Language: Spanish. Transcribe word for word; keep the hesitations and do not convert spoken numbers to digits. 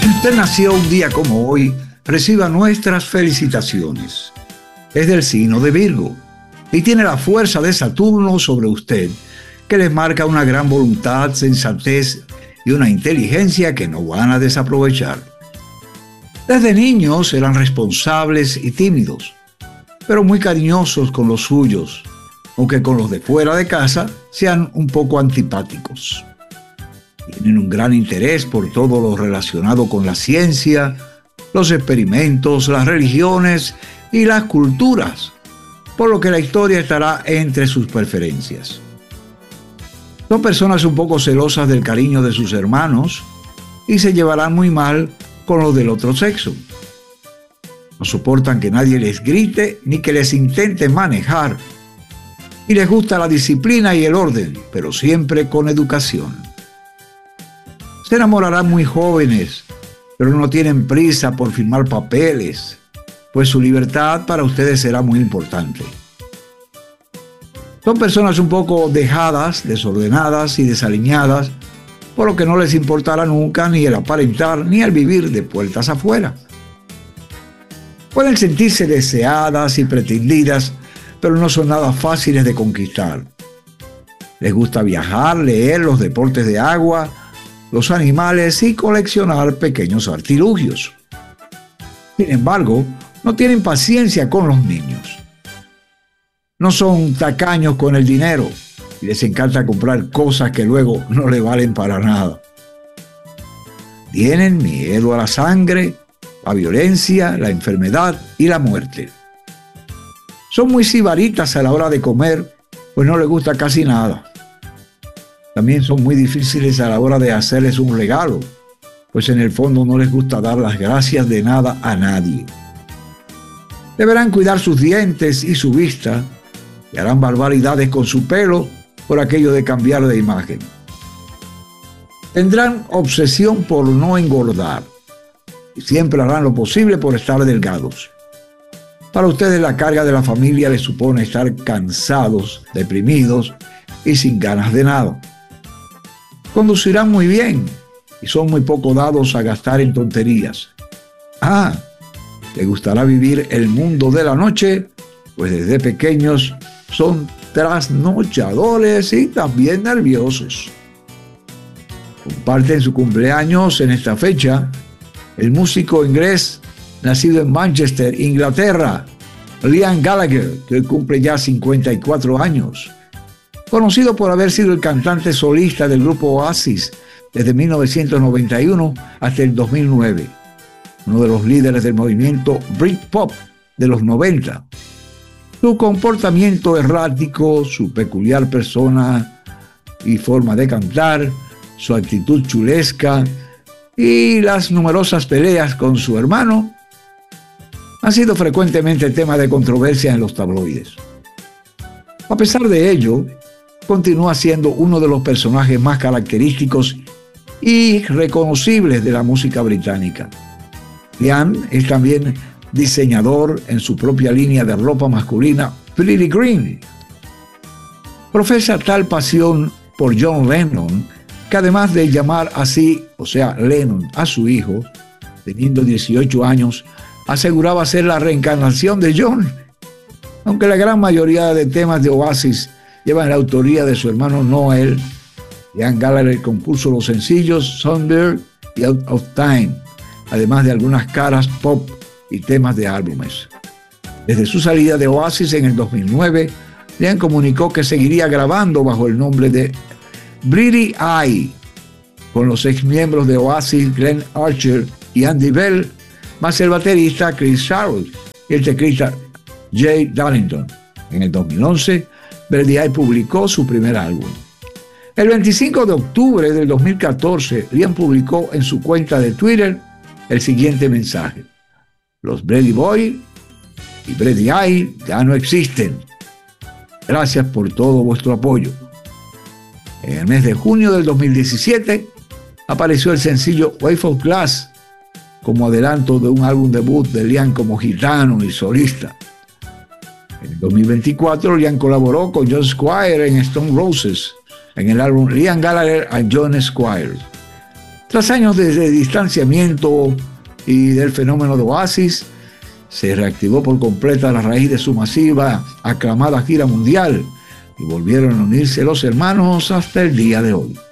Usted nació un día como hoy, reciba nuestras felicitaciones. Es del signo de Virgo y tiene la fuerza de Saturno sobre usted, que les marca una gran voluntad, sensatez y una inteligencia que no van a desaprovechar. Desde niños eran responsables y tímidos, pero muy cariñosos con los suyos, aunque con los de fuera de casa sean un poco antipáticos. Tienen un gran interés por todo lo relacionado con la ciencia, los experimentos, las religiones y las culturas, por lo que la historia estará entre sus preferencias. Son personas un poco celosas del cariño de sus hermanos y se llevarán muy mal con los del otro sexo. No soportan que nadie les grite ni que les intente manejar, y les gusta la disciplina y el orden, pero siempre con educación. Se enamorarán muy jóvenes, pero no tienen prisa por firmar papeles, pues su libertad para ustedes será muy importante. Son personas un poco dejadas, desordenadas y desaliñadas, por lo que no les importará nunca ni el aparentar ni el vivir de puertas afuera. Pueden sentirse deseadas y pretendidas, pero no son nada fáciles de conquistar. Les gusta viajar, leer, los deportes de agua, los animales y coleccionar pequeños artilugios. Sin embargo, no tienen paciencia con los niños. No son tacaños con el dinero y les encanta comprar cosas que luego no le valen para nada. Tienen miedo a la sangre, la violencia, la enfermedad y la muerte. Son muy sibaritas a la hora de comer, pues no les gusta casi nada. También son muy difíciles a la hora de hacerles un regalo, pues en el fondo no les gusta dar las gracias de nada a nadie. Deberán cuidar sus dientes y su vista, y harán barbaridades con su pelo por aquello de cambiar de imagen. Tendrán obsesión por no engordar, y siempre harán lo posible por estar delgados. Para ustedes la carga de la familia les supone estar cansados, deprimidos y sin ganas de nada. Conducirán muy bien y son muy poco dados a gastar en tonterías. Ah, les gustará vivir el mundo de la noche, pues desde pequeños son trasnochadores y también nerviosos. Comparten su cumpleaños en esta fecha el músico inglés nacido en Manchester, Inglaterra, Liam Gallagher, que cumple ya cincuenta y cuatro años. Conocido por haber sido el cantante solista del grupo Oasis desde mil novecientos noventa y uno hasta el dos mil nueve, uno de los líderes del movimiento Britpop de los noventa. Su comportamiento errático, su peculiar persona y forma de cantar, su actitud chulesca y las numerosas peleas con su hermano han sido frecuentemente tema de controversia en los tabloides. A pesar de ello, continúa siendo uno de los personajes más característicos y reconocibles de la música británica. Liam es también diseñador en su propia línea de ropa masculina, Pretty Green. Profesa tal pasión por John Lennon que además de llamar así, o sea, Lennon, a su hijo, teniendo dieciocho años, aseguraba ser la reencarnación de John. Aunque la gran mayoría de temas de Oasis llevan la autoría de su hermano Noel, Liam Gallagher compuso los sencillos Songbird y Out of Time, además de algunas caras pop y temas de álbumes. Desde su salida de Oasis en el dos mil nueve, Liam comunicó que seguiría grabando bajo el nombre de Pretty Eye, con los ex miembros de Oasis Glenn Archer y Andy Bell, más el baterista Chris Sharrock y el teclista Jay Darlington. En el dos mil once, Pretty Eye publicó su primer álbum. El veinticinco de octubre del dos mil catorce, Liam publicó en su cuenta de Twitter el siguiente mensaje: los Brady Boy y Pretty Eye ya no existen. Gracias por todo vuestro apoyo. En el mes de junio del dos mil diecisiete apareció el sencillo Wave of Glass como adelanto de un álbum debut de Liam como gitano y solista. En el dos mil veinticuatro, Liam colaboró con John Squire en Stone Roses en el álbum Liam Gallagher and John Squire. Tras años de, de distanciamiento y del fenómeno de Oasis, se reactivó por completa la raíz de su masiva, aclamada gira mundial y volvieron a unirse los hermanos hasta el día de hoy.